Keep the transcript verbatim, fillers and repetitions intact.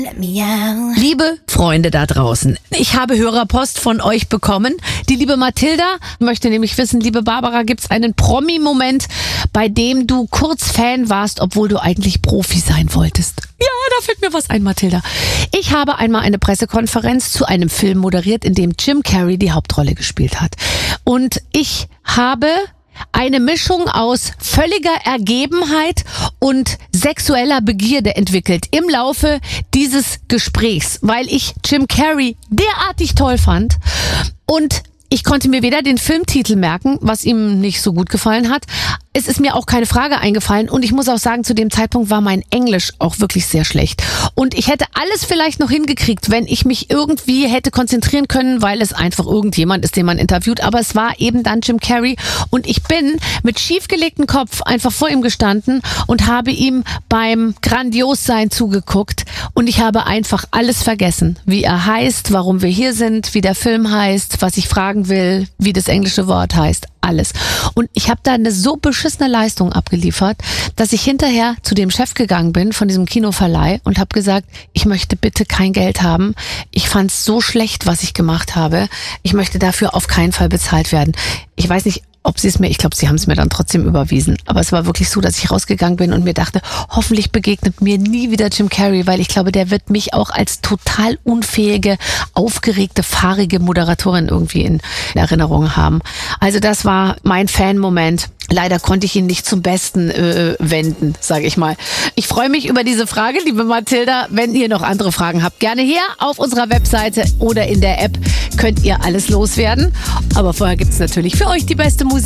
Liebe Freunde da draußen, ich habe Hörerpost von euch bekommen. Die liebe Mathilda möchte nämlich wissen, liebe Barbara, gibt es einen Promi-Moment, bei dem du kurz Fan warst, obwohl du eigentlich Profi sein wolltest? Ja, da fällt mir was ein, Mathilda. Ich habe einmal eine Pressekonferenz zu einem Film moderiert, in dem Jim Carrey die Hauptrolle gespielt hat. Und ich habe eine Mischung aus völliger Ergebenheit und sexueller Begierde entwickelt im Laufe dieses Gesprächs, weil ich Jim Carrey derartig toll fand und ich konnte mir weder den Filmtitel merken, was ihm nicht so gut gefallen hat. Es ist mir auch keine Frage eingefallen und ich muss auch sagen, zu dem Zeitpunkt war mein Englisch auch wirklich sehr schlecht. Und ich hätte alles vielleicht noch hingekriegt, wenn ich mich irgendwie hätte konzentrieren können, weil es einfach irgendjemand ist, den man interviewt. Aber es war eben dann Jim Carrey und ich bin mit schiefgelegtem Kopf einfach vor ihm gestanden und habe ihm beim Grandiossein zugeguckt und ich habe einfach alles vergessen, wie er heißt, warum wir hier sind, wie der Film heißt, was ich fragen will, wie das englische Wort heißt, alles. Und ich habe da eine so beschissene Leistung abgeliefert, dass ich hinterher zu dem Chef gegangen bin von diesem Kinoverleih und habe gesagt, ich möchte bitte kein Geld haben. Ich fand es so schlecht, was ich gemacht habe. Ich möchte dafür auf keinen Fall bezahlt werden. Ich weiß nicht, ob sie es mir, ich glaube, sie haben es mir dann trotzdem überwiesen. Aber es war wirklich so, dass ich rausgegangen bin und mir dachte, hoffentlich begegnet mir nie wieder Jim Carrey, weil ich glaube, der wird mich auch als total unfähige, aufgeregte, fahrige Moderatorin irgendwie in Erinnerung haben. Also das war mein Fan-Moment. Leider konnte ich ihn nicht zum Besten äh, wenden, sage ich mal. Ich freue mich über diese Frage, liebe Mathilda. Wenn ihr noch andere Fragen habt, gerne hier auf unserer Webseite oder in der App könnt ihr alles loswerden. Aber vorher gibt's natürlich für euch die beste Musik.